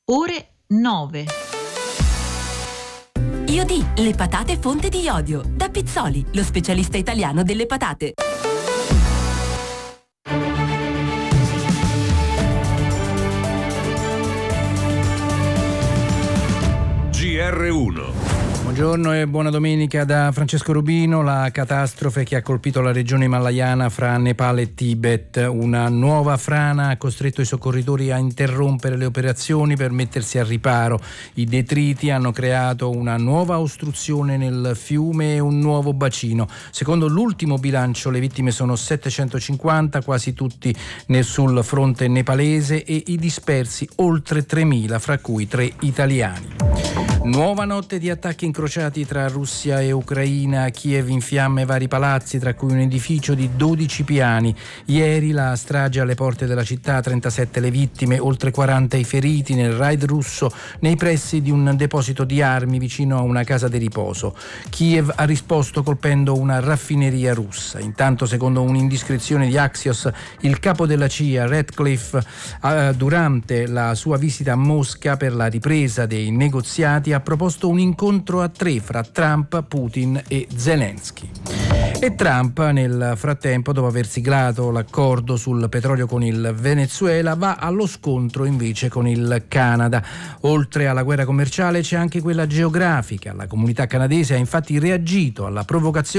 ore 9. IOD, le patate fonte di iodio. Da Pizzoli, lo specialista italiano delle patate. GR1. Buongiorno e buona domenica da Francesco Rubino. La catastrofe che ha colpito la regione himalayana fra Nepal e Tibet. Una nuova frana ha costretto i soccorritori a interrompere le operazioni per mettersi al riparo. I detriti hanno creato una nuova ostruzione nel fiume e un nuovo bacino. Secondo l'ultimo bilancio le vittime sono 750, quasi tutti sul fronte nepalese, e i dispersi oltre 3.000, fra cui 3 italiani. Nuova notte di attacchi incrociati tra Russia e Ucraina. Kiev in fiamme vari palazzi, tra cui un edificio di 12 piani. Ieri la strage alle porte della città, 37 le vittime, oltre 40 i feriti nel raid russo nei pressi di un deposito di armi vicino a una casa di riposo. Kiev ha risposto colpendo una raffineria russa. Intanto, secondo un'indiscrezione di Axios, il capo della CIA, Ratcliffe, durante la sua visita a Mosca per la ripresa dei negoziati, ha proposto un incontro a 3 fra Trump, Putin e Zelensky. E Trump, nel frattempo, dopo aver siglato l'accordo sul petrolio con il Venezuela, va allo scontro invece con il Canada. Oltre alla guerra commerciale c'è anche quella geografica. La comunità canadese ha infatti reagito alla provocazione